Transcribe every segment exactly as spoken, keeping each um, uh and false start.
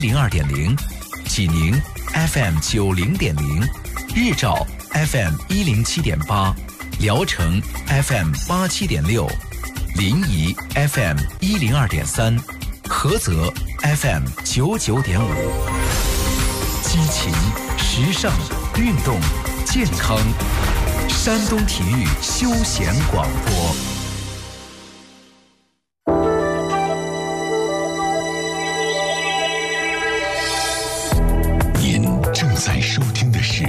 零二点零，济宁 F M 九零点零，日照 F M 一零七点八，聊城 F M 八七点六，临沂 F M 一零二点三，菏泽 F M 九九点五。激情、时尚、运动、健康，山东体育休闲广播。 正在收听的是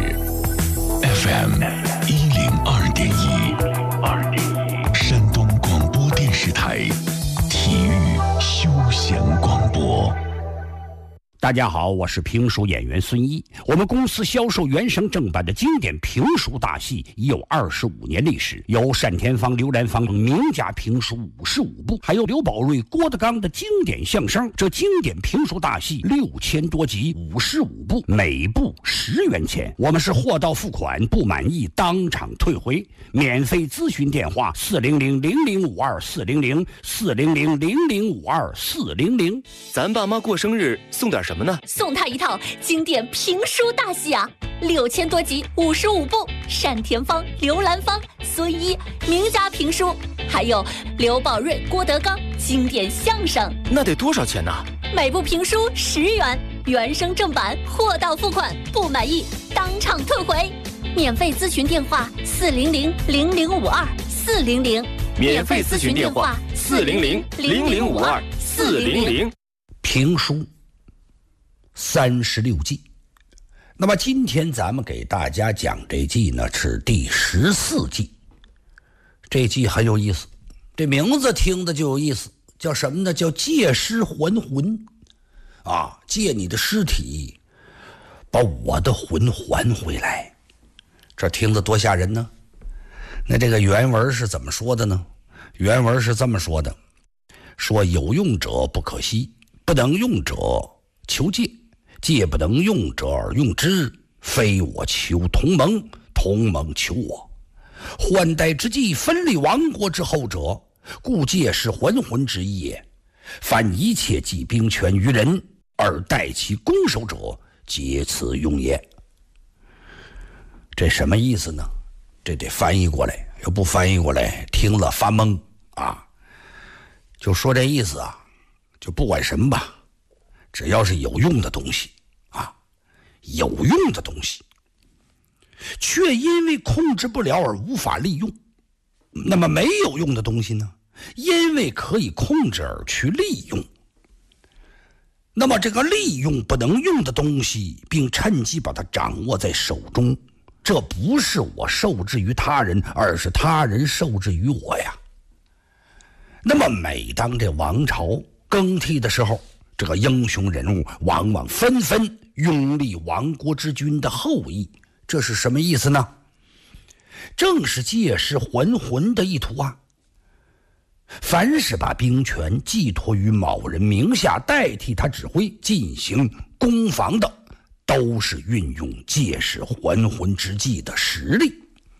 F M 一零二点一，山东广播电视台体育休闲广播。 大家好，我是评书演员孙一。我们公司销售原声正版的经典评书大戏已有二十五年历史，有单田芳、刘兰芳名家评书五十五部，还有刘宝瑞、郭德纲的经典相声。这经典评书大戏六千多集，五十五部，每部十元钱。我们是货到付款，不满意当场退回。免费咨询电话：四零零零零五二四零零四零零零零五二四零零。 咱爸妈过生日送点什么呢？ 送他一套经典评书大戏啊，六千多集，五十五部，单田芳、刘兰芳、孙一名家评书，还有刘宝瑞、郭德纲经典相声。 那得多少钱呢？ 每部评书十元，原声正版，货到付款，不满意当场退回。免费咨询电话：四零零零零五二四零零。 免费咨询电话：四零零零零五二四零零。 评书三十六计。那么今天咱们给大家讲这计呢，是第十四计。这计很有意思，这名字听的就有意思，叫什么呢？叫借尸还魂啊！借你的尸体，把我的魂还回来。这听着多吓人呢。那这个原文是怎么说的呢？原文是这么说的：说有用者不可惜，不能用者求借，借不能用者而用之，非我求同盟，同盟求我。换代之际，分立亡国之后者，故借尸还魂之意也。凡一切寄兵权于人，而待其攻守者，皆此用也。这什么意思呢？这得翻译过来，要不翻译过来听了发懵啊。就说这意思啊，就不管什么吧，只要是有用的东西啊，有用的东西，却因为控制不了而无法利用。那么没有用的东西呢，因为可以控制而去利用。那么这个利用不能用的东西，并趁机把它掌握在手中，这不是我受制于他人，而是他人受制于我呀。那么每当这王朝更替的时候，这个英雄人物往往纷纷拥立亡国之君的后裔，这是什么意思呢？正是借尸还魂的意图啊。凡是把兵权寄托于某人名下，代替他指挥进行攻防的，都是运用借尸还魂之计的实力。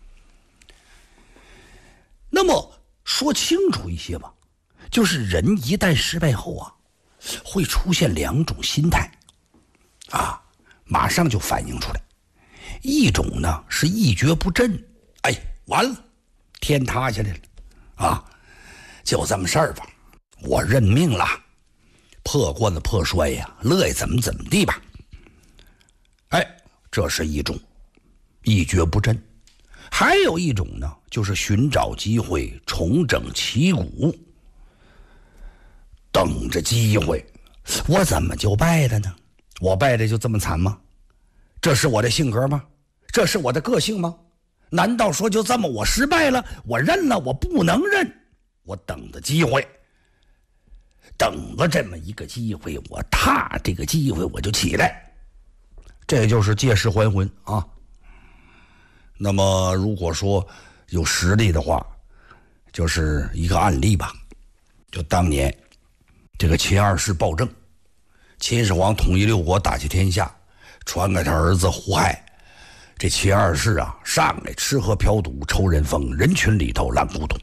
那么说清楚一些吧，就是人一旦失败后啊，会出现两种心态啊，马上就反映出来。一种呢是一蹶不振，哎，完了，天塌下来了啊，就这么事儿吧，我认命了，破罐子破摔呀，乐意怎么怎么地吧。哎，这是一种一蹶不振。还有一种呢，就是寻找机会重整旗鼓，等着机会。我怎么就败了呢？我败的就这么惨吗？这是我的性格吗？这是我的个性吗？难道说就这么我失败了，我认了？我不能认，我等着机会，等了这么一个机会，我踏这个机会我就起来。这就是借尸还魂啊。那么如果说有实力的话，就是一个案例吧。就当年这个秦二世暴政，秦始皇统一六国，打下天下，传给他儿子胡亥。这秦二世啊，上来吃喝嫖赌抽人风，人群里头烂糊涂。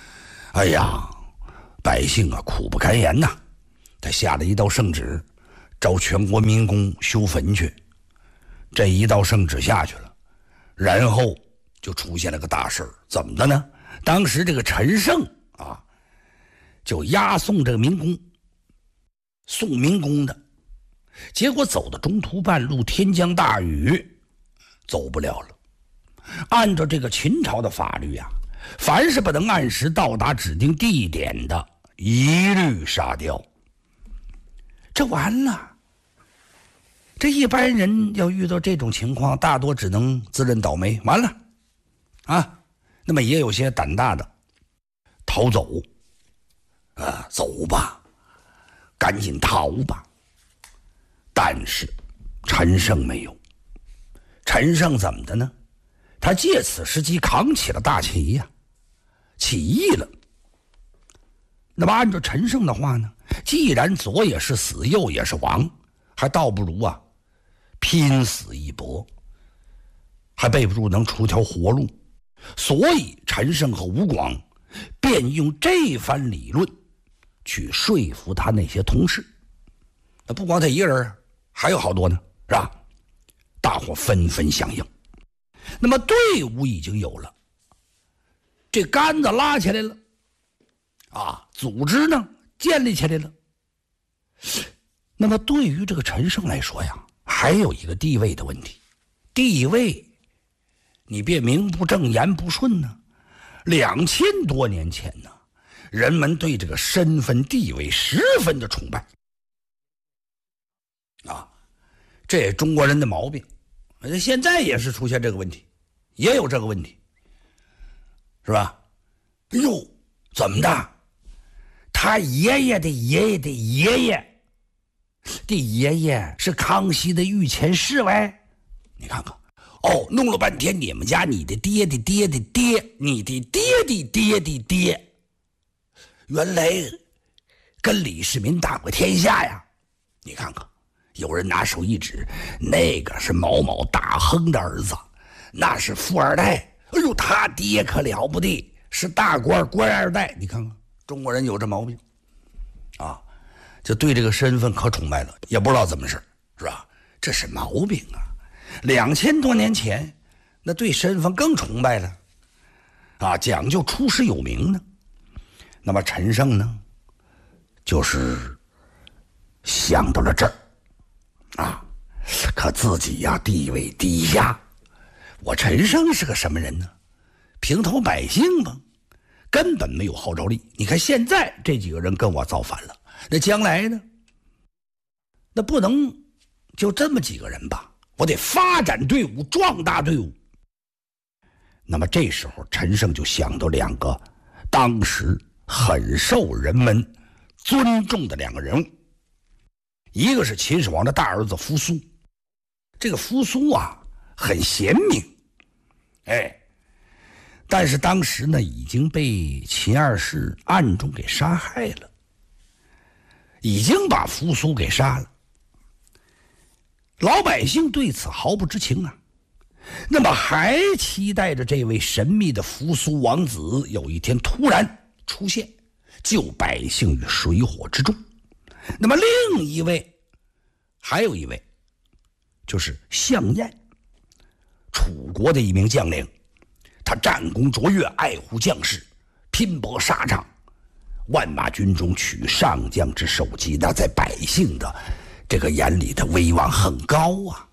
哎呀，百姓啊苦不堪言呐。他下了一道圣旨， 找全国民工修坟去。这一道圣旨下去了，然后就出现了个大事儿，怎么的呢？当时这个陈胜啊，就押送这个民工，送民工的，结果走到中途半路，天降大雨，走不了了。按照这个秦朝的法律啊，凡是不能按时到达指定地点的，一律杀掉。这完了，这一般人要遇到这种情况，大多只能自认倒霉，完了啊。那么也有些胆大的逃走啊，走吧，赶紧逃吧。但是陈胜没有。陈胜怎么的呢？他借此时机扛起了大旗呀、啊，起义了。那么按照陈胜的话呢，既然左也是死，右也是亡，还倒不如啊拼死一搏，还备不住能出条活路。所以陈胜和吴广便用这番理论去说服他那些同事。那不光他一个人，还有好多呢，是吧？大伙纷纷响应。那么队伍已经有了，这杆子拉起来了啊，组织呢建立起来了。那么对于这个陈胜来说呀，还有一个地位的问题。地位你别名不正言不顺呢。两千多年前呢，人们对这个身份地位十分的崇拜啊，这也中国人的毛病。现在也是出现这个问题，也有这个问题，是吧？哎呦，怎么的？他爷爷的爷爷的爷爷的爷爷是康熙的御前侍卫，你看看。哦，弄了半天，你们家你的爹的爹的爹，你的爹的爹的爹，原来跟李世民打过天下呀！你看看，有人拿手一指，那个是某某大亨的儿子，那是富二代。哎呦，他爹可了不得，是大官官二代。你看看，中国人有这毛病啊，就对这个身份可崇拜了，也不知道怎么事，是吧？这是毛病啊！两千多年前，那对身份更崇拜了，啊，讲究出师有名呢。那么陈胜呢，就是想到了这儿，啊，可自己呀地位低下。我陈胜是个什么人呢？平头百姓嘛，根本没有号召力。你看现在这几个人跟我造反了，那将来呢？那不能就这么几个人吧？我得发展队伍，壮大队伍。那么这时候陈胜就想到两个当时很受人们尊重的两个人物，一个是秦始皇的大儿子扶苏。这个扶苏啊很贤明，哎，但是当时呢已经被秦二世暗中给杀害了，已经把扶苏给杀了。老百姓对此毫不知情啊，那么还期待着这位神秘的扶苏王子有一天突然出现，救百姓于水火之中。那么另一位，还有一位，就是项燕，楚国的一名将领，他战功卓越，爱护将士，拼搏沙场，万马军中取上将之首级，那在百姓的这个眼里的威望很高啊。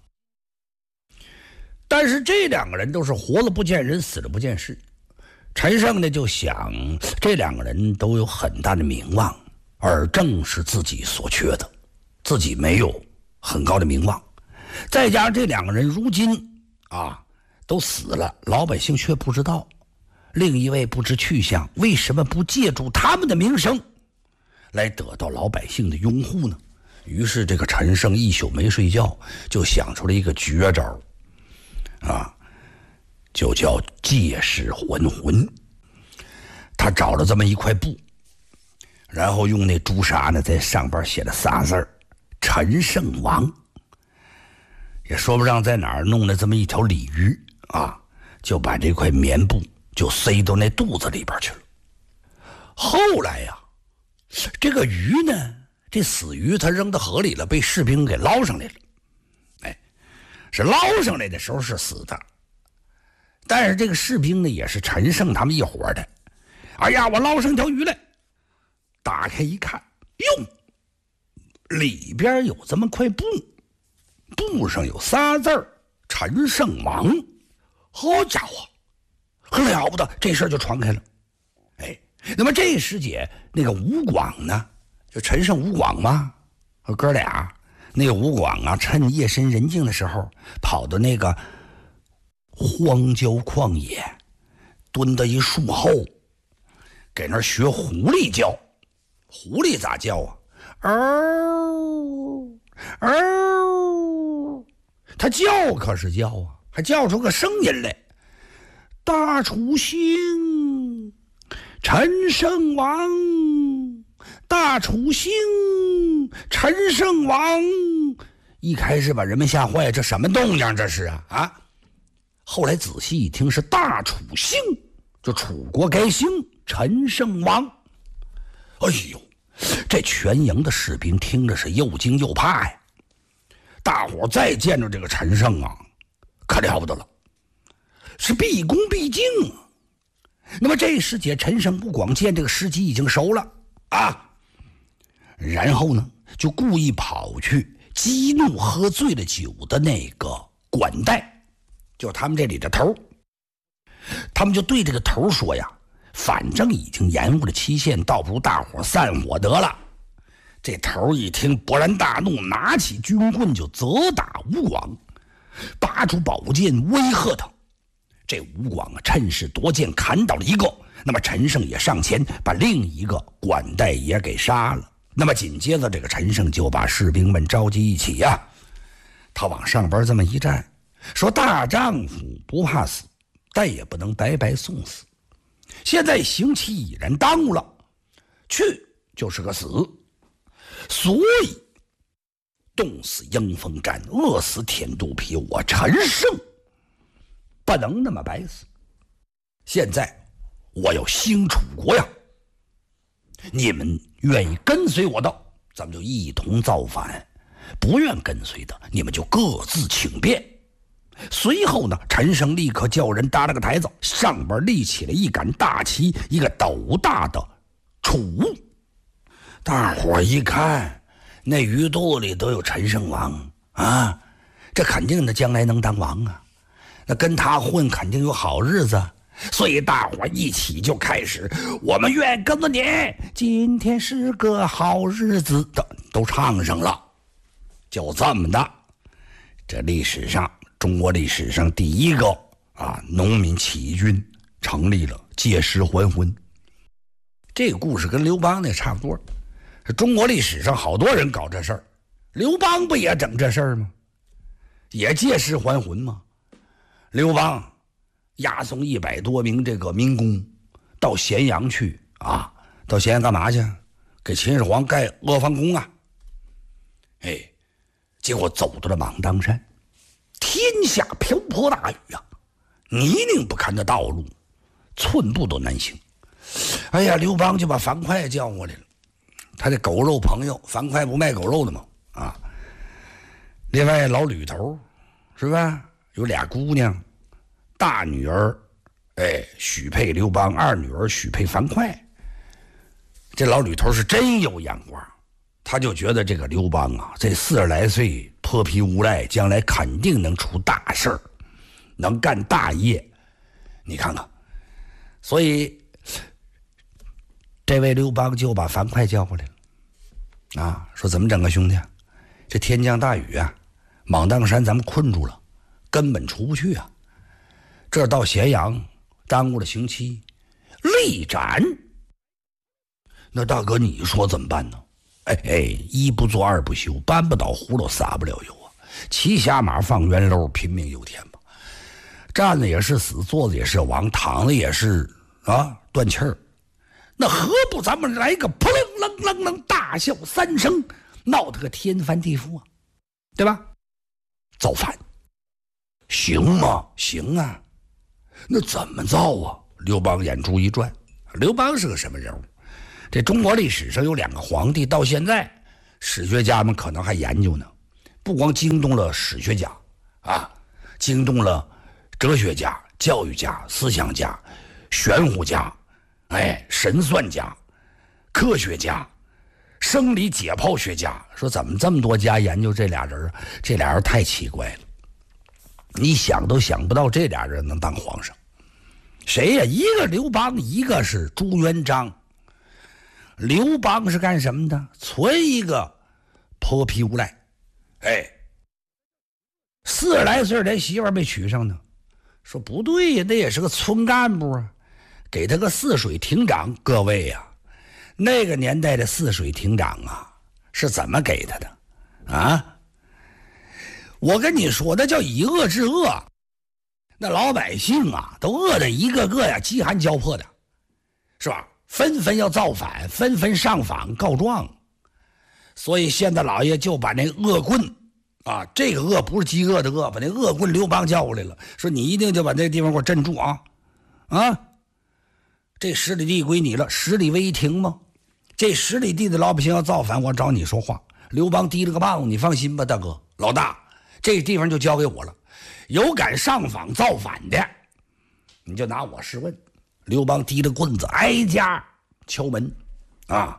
但是这两个人都是活了不见人，死了不见事。陈胜呢就想，这两个人都有很大的名望，而正是自己所缺的，自己没有很高的名望，再加上这两个人如今啊都死了，老百姓却不知道，另一位不知去向，为什么不借助他们的名声来得到老百姓的拥护呢？于是这个陈胜一宿没睡觉，就想出了一个绝招啊，就叫借尸还魂。他找了这么一块布，然后用那朱砂呢在上边写了仨字儿：陈胜王。也说不上在哪儿弄了这么一条鲤鱼啊，就把这块棉布就塞到那肚子里边去了。后来呀、啊，这个鱼呢这死鱼他扔到河里了，被士兵给捞上来了。哎，是捞上来的时候是死的，但是这个士兵呢也是陈胜他们一伙的。哎呀，我捞上条鱼来，打开一看，哟，里边有这么块布，布上有仨字儿：陈胜王。好家伙，很了不得，这事儿就传开了。哎，那么这时节，那个吴广呢，就陈胜吴广嘛，和哥俩，那个吴广啊，趁夜深人静的时候，跑到那个荒郊旷野，蹲到一树后，给那儿学狐狸叫。狐狸咋叫啊？嗷嗷，他叫可是叫啊，还叫出个声音来。大楚兴，陈胜王，大楚兴，陈胜王。一开始把人们吓坏，这什么动静这是啊啊！后来仔细一听，是大楚兴，就楚国该兴，陈胜王。哎呦，这全营的士兵听着是又惊又怕呀。大伙再见着这个陈胜啊，可了不得了，是毕恭毕敬。那么这时节，陈胜吴广见这个时机已经熟了啊，然后呢就故意跑去激怒喝醉了酒的那个管带，就是他们这里的头。他们就对这个头说呀，反正已经延误了期限，倒不如大伙散伙得了。这头一听勃然大怒，拿起军棍就责打吴广，拔出宝剑威吓他。这吴广啊，趁势夺剑砍倒了一个，那么陈胜也上前把另一个管带也给杀了。那么紧接着这个陈胜就把士兵们召集一起呀、啊，他往上边这么一站，说大丈夫不怕死，但也不能白白送死。现在刑期已然耽误了，去就是个死，所以冻死鹰风毡，饿死舔肚皮，我陈胜不能那么白死。现在我要兴楚国呀，你们愿意跟随我的，咱们就一同造反；不愿跟随的，你们就各自请便。随后呢，陈胜立刻叫人搭了个台子，上边立起了一杆大旗，一个斗大的楚。大伙一看，那鱼肚里都有陈胜王啊，这肯定的将来能当王啊，那跟他混肯定有好日子。所以大伙一起就开始，我们愿跟着你，今天是个好日子的，都唱上了。就这么的，这历史上中国历史上第一个啊农民起义军成立了，借尸还魂。这个故事跟刘邦那差不多，中国历史上好多人搞这事儿，刘邦不也整这事儿吗？也借尸还魂吗？刘邦押送一百多名这个民工到咸阳去啊，到咸阳干嘛去？给秦始皇盖阿房宫啊！哎，结果走到了蟒当山，天下瓢泼大雨啊，泥泞不堪的道路，寸步都难行。哎呀，刘邦就把樊哙叫过来了，他的狗肉朋友，樊哙不卖狗肉的吗？啊，另外老吕头是吧？有俩姑娘。大女儿，哎，许配刘邦；二女儿许配樊哙。这老吕头是真有眼光，他就觉得这个刘邦啊，这四十来岁泼皮无赖，将来肯定能出大事儿，能干大业。你看看，所以这位刘邦就把樊哙叫过来了，啊，说怎么整啊，兄弟？这天降大雨啊，蟒当山咱们困住了，根本出不去啊。这到咸阳耽误了刑期，力斩。那大哥你说怎么办呢？哎哎，一不做二不休，搬不倒葫芦撒不了油啊！骑下马放圆溜，拼命由天吧。站着也是死，坐着也是亡，躺着也是啊断气儿。那何不咱们来个扑棱棱棱棱大笑三声，闹得个天翻地覆啊，对吧？造反行吗？行啊。那怎么造啊？刘邦眼珠一转，刘邦是个什么人物？这中国历史上有两个皇帝，到现在史学家们可能还研究呢，不光惊动了史学家啊，惊动了哲学家、教育家、思想家、玄乎家，哎，神算家、科学家、生理解剖学家，说怎么这么多家研究这俩人啊？这俩人太奇怪了，你想都想不到这俩人能当皇上。谁呀？一个刘邦，一个是朱元璋。刘邦是干什么的？存一个泼皮无赖，哎，四十来岁连媳妇没娶上呢。说不对呀，那也是个村干部啊，给他个泗水亭长。各位呀、啊，那个年代的泗水亭长啊，是怎么给他的啊？我跟你说，那叫以恶制恶，那老百姓啊，都饿得一个个呀饥寒交迫的，是吧？纷纷要造反，纷纷上访告状，所以现在老爷就把那恶棍啊，这个恶不是饥饿的饿，把那恶棍刘邦叫过来了，说你一定就把这个地方给我镇住啊啊！这十里地归你了，十里为一亭吗？这十里地的老百姓要造反，我找你说话。刘邦低了个棒，你放心吧，大哥老大，这地方就交给我了。有敢上访造反的，你就拿我试问。刘邦提着棍子挨家敲门啊，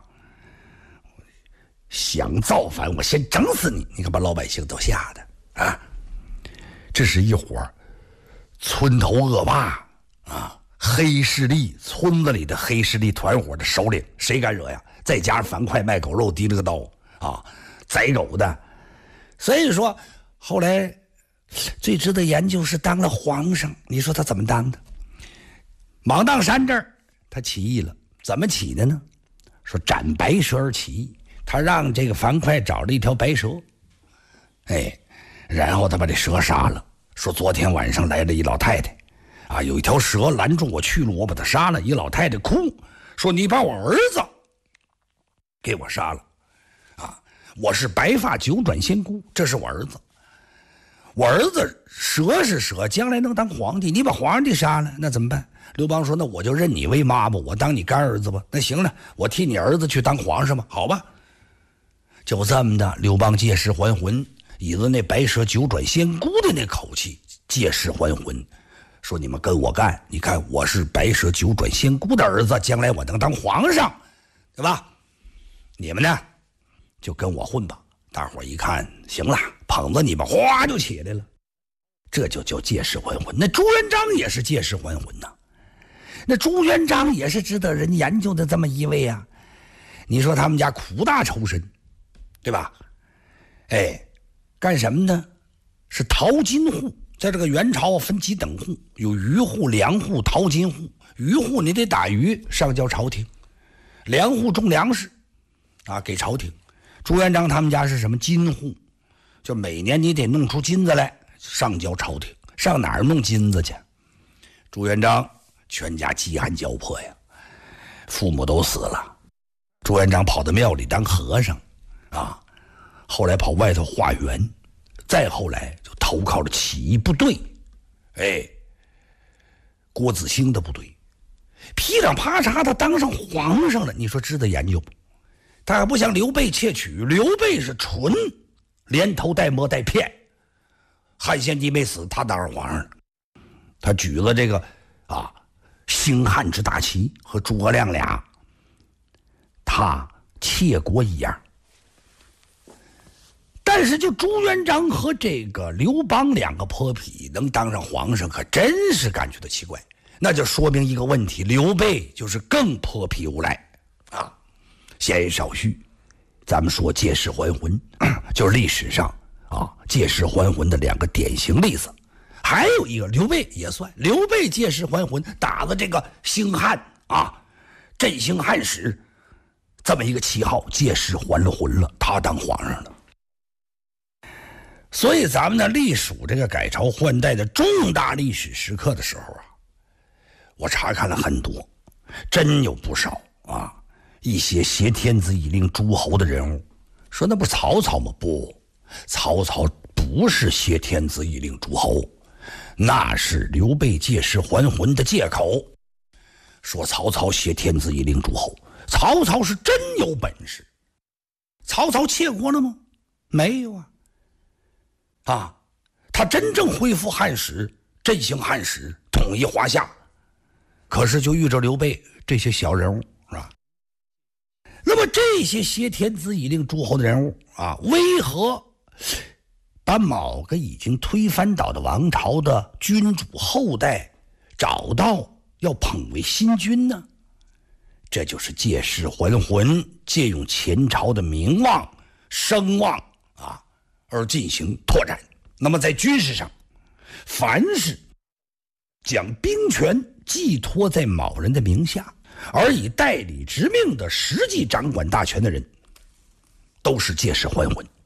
想造反我先整死你！你看把老百姓都吓的啊！这是一伙村头恶霸啊，黑势力，村子里的黑势力团伙的首领，谁敢惹呀？再加上樊哙卖狗肉提了个刀啊，宰狗的。所以说后来最值得研究是当了皇上，你说他怎么当的？芒砀山这儿他起义了，怎么起的呢？说斩白蛇而起义，他让这个樊哙找了一条白蛇，哎，然后他把这蛇杀了，说昨天晚上来了一老太太啊，有一条蛇拦住我去路，我把他杀了。一老太太哭说你把我儿子给我杀了啊，我是白发九转仙姑，这是我儿子，我儿子蛇是蛇，将来能当皇帝，你把皇帝杀了，那怎么办？刘邦说那我就认你为妈吧，我当你干儿子吧。那行了，我替你儿子去当皇上吧，好吧。就这么的，刘邦借尸还魂，以着那白蛇九转仙姑的那口气借尸还魂，说你们跟我干，你看我是白蛇九转仙姑的儿子，将来我能当皇上，对吧？你们呢就跟我混吧。大伙一看行了，捧着你们哗就起来了，这就叫借尸还魂。那朱元璋也是借尸还魂呐，那朱元璋也是值得人研究的这么一位啊。你说他们家苦大仇深，对吧？哎，干什么呢？是淘金户。在这个元朝分几等户，有渔户、粮户、淘金户。渔户你得打鱼上交朝廷，粮户种粮食啊给朝廷。朱元璋他们家是什么金户，就每年你得弄出金子来上交朝廷。上哪儿弄金子去？朱元璋全家饥寒交迫呀，父母都死了。朱元璋跑到庙里当和尚啊，后来跑外头化缘，再后来就投靠了起义部队，哎，郭子兴的部队，噼里啪嚓他当上皇上了。你说值得研究不？他还不像刘备窃取，刘备是纯连头带摸带骗，汉献帝没死，他当上皇上了。他举了这个啊兴汉之大旗，和诸葛亮俩他窃国一样。但是就朱元璋和这个刘邦两个泼皮能当上皇上，可真是感觉到奇怪。那就说明一个问题，刘备就是更泼皮无赖啊。闲言少叙，咱们说借尸还魂，就是历史上啊借尸还魂的两个典型例子。还有一个刘备也算，刘备借尸还魂，打的这个兴汉啊，振兴汉室这么一个旗号，借尸还了魂了，他当皇上了。所以咱们呢历数这个改朝换代的重大历史时刻的时候啊，我查看了很多，真有不少啊一些挟天子以令诸侯的人物。说那不是曹操吗？不，曹操不是挟天子以令诸侯，那是刘备借尸还魂的借口。说曹操挟天子以令诸侯，曹操是真有本事， 曹操窃国了吗？没有啊。啊，他真正恢复汉室，振兴汉室，统一华夏，可是就遇着刘备这些小人物，是吧？那么这些挟天子以令诸侯的人物啊，为何把某个已经推翻倒的王朝的君主后代找到要捧为新君呢？这就是借势还魂，借用前朝的名望声望啊而进行拓展。那么在军事上，凡是将兵权寄托在某人的名下，而以代理执命的实际掌管大权的人，都是借势还魂。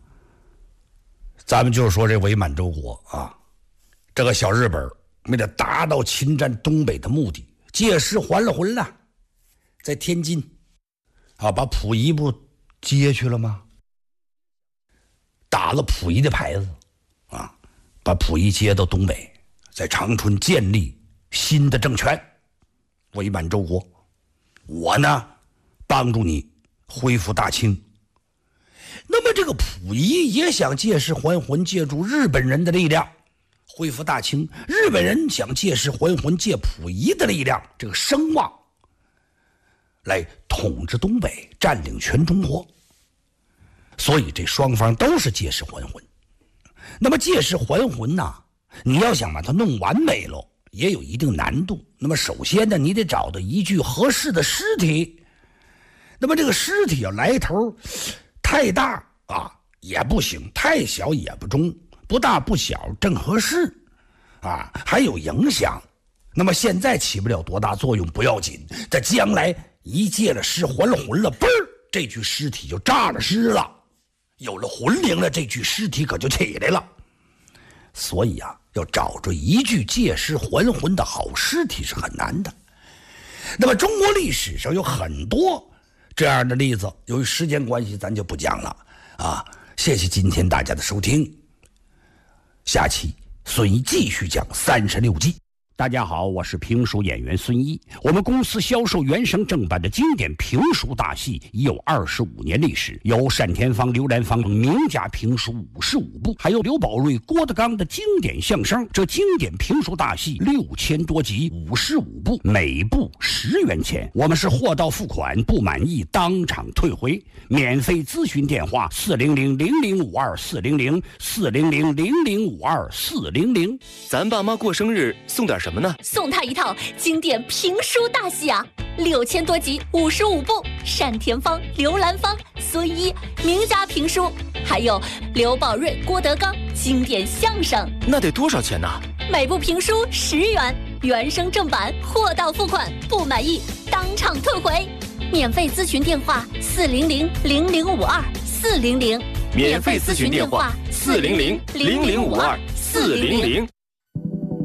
咱们就说这伪满洲国啊，这个小日本为了达到侵占东北的目的，借势还了魂了。在天津啊，把溥仪不接去了吗？打了溥仪的牌子啊，把溥仪接到东北，在长春建立新的政权，伪满洲国。我呢，帮助你恢复大清。那么这个溥仪也想借势还魂，借助日本人的力量恢复大清。日本人想借势还魂，借溥仪的力量，这个声望来统治东北，占领全中国。所以这双方都是借势还魂。那么借势还魂呢，你要想把它弄完美了，也有一定难度。那么首先呢，你得找到一具合适的尸体。那么这个尸体要来头太大啊也不行，太小也不中，不大不小正合适啊，还有影响。那么现在起不了多大作用不要紧，在将来一借了尸还了魂了，嘣儿，这具尸体就炸了尸了，有了魂灵了，这具尸体可就起来了。所以啊，要找着一具借尸还魂的好尸体是很难的。那么中国历史上有很多这样的例子，由于时间关系咱就不讲了啊。谢谢今天大家的收听，下期孙一继续讲三十六计。 大家好，我是评书演员孙一。我们公司销售原声正版的经典评书大戏已有二十五年历史，有单田芳、刘兰芳名家评书五十五部，还有刘宝瑞、郭德纲的经典相声。这经典评书大戏六千多集，五十五部，每部十元钱。我们是货到付款，不满意当场退回。免费咨询电话：四零零零零五二四零零四零零零零五二四零零。 咱爸妈过生日送点什么呢？ 送他一套经典评书大戏啊，六千多集，五十五部，单田芳、刘兰芳、孙一名家评书，还有刘宝瑞、郭德纲经典相声。 那得多少钱呢？ 每部评书十元，原声正版，货到付款，不满意当场退回。免费咨询电话：四零零零零五二四零零。 免费咨询电话：四零零零零五二四零零。